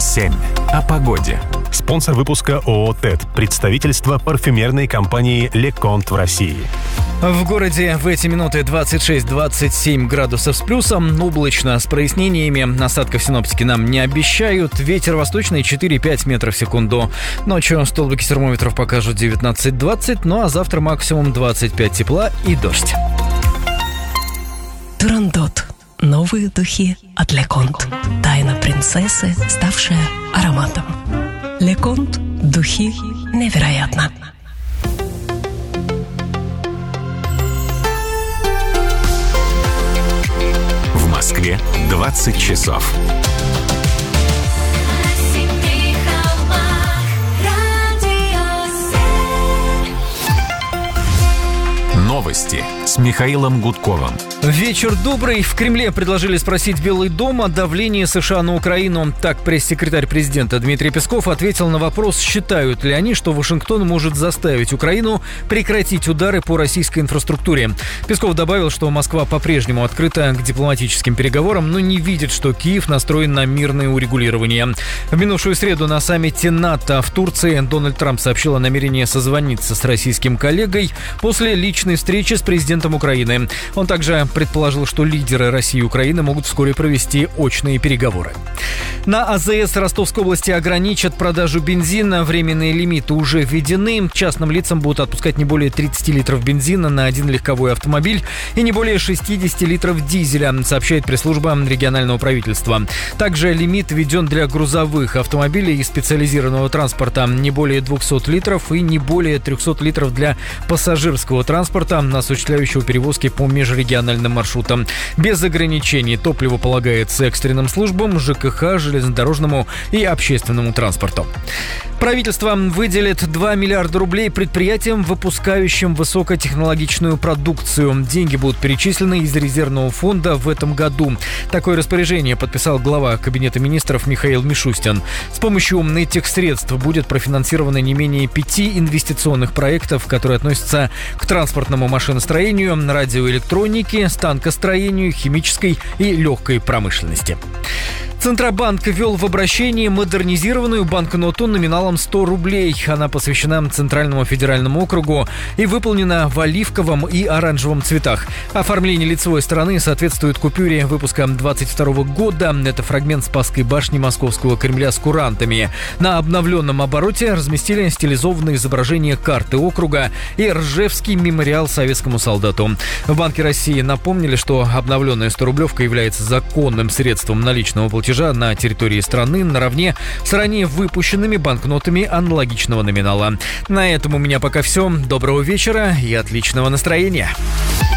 7 о погоде. Спонсор выпуска ООО «ТЭД», представительство парфюмерной компании «Леконт» в России. В городе в эти минуты 26-27 градусов с плюсом, облачно, с прояснениями. Осадков синоптики нам не обещают. Ветер восточный 4-5 метров в секунду. Ночью столбики термометров покажут 19-20, ну а завтра максимум 25 тепла и дождь. Турандот. Новые духи от Леконт. Тайна принцессы, ставшая ароматом. Леконт. Духи невероятно. В Москве 20 часов. Новости с Михаилом Гудковым. Вечер добрый. В Кремле предложили спросить Белый дом о давлении США на Украину. Так пресс-секретарь президента Дмитрий Песков ответил на вопрос, считают ли они, что Вашингтон может заставить Украину прекратить удары по российской инфраструктуре. Песков добавил, что Москва по-прежнему открыта к дипломатическим переговорам, но не видит, что Киев настроен на мирное урегулирование. В минувшую среду на саммите НАТО в Турции Дональд Трамп сообщил о намерении созвониться с российским коллегой после личной встречи с президентом Украины. Он также предположил, что лидеры России и Украины могут вскоре провести очные переговоры. На АЗС Ростовской области ограничат продажу бензина. Временные лимиты уже введены. Частным лицам будут отпускать не более 30 литров бензина на один легковой автомобиль и не более 60 литров дизеля, сообщает пресс-служба регионального правительства. Также лимит введен для грузовых автомобилей и специализированного транспорта не более 200 литров и не более 300 литров для пассажирского транспорта, осуществляющего перевозки по межрегиональным маршрутам. Без ограничений топливо полагается экстренным службам, ЖКХ, железнодорожному и общественному транспорту. Правительство выделит 2 миллиарда рублей предприятиям, выпускающим высокотехнологичную продукцию. Деньги будут перечислены из резервного фонда в этом году. Такое распоряжение подписал глава Кабинета министров Михаил Мишустин. С помощью этих средств будет профинансировано не менее 5 инвестиционных проектов, которые относятся к транспортному машиностроению, радиоэлектронике, станкостроению, химической и легкой промышленности. Центробанк ввел в обращение модернизированную банкноту номиналом 100 рублей. Она посвящена Центральному федеральному округу и выполнена в оливковом и оранжевом цветах. Оформление лицевой стороны соответствует купюре выпуска 22 года. Это фрагмент Спасской башни Московского Кремля с курантами. На обновленном обороте разместили стилизованное изображение карты округа и Ржевский мемориал советскому солдату. В Банке России напомнили, что обновленная 100-рублевка является законным средством наличного платежа на территории страны наравне с ранее выпущенными банкнотами аналогичного номинала. На этом у меня пока все. Доброго вечера и отличного настроения.